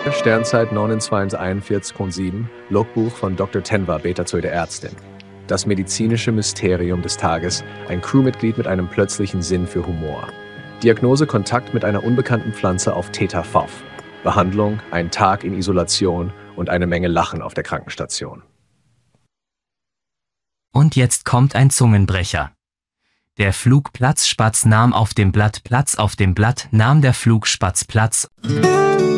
Sternzeit 2941,7, Logbuch von Dr. Tenwa, Betazoide Ärztin. Das medizinische Mysterium des Tages, ein Crewmitglied mit einem plötzlichen Sinn für Humor. Diagnose Kontakt mit einer unbekannten Pflanze auf Theta Phof. Behandlung, ein Tag in Isolation und eine Menge Lachen auf der Krankenstation. Und jetzt kommt ein Zungenbrecher. Der Flugplatzspatz nahm auf dem Blatt Platz, auf dem Blatt nahm der Flugspatz Platz.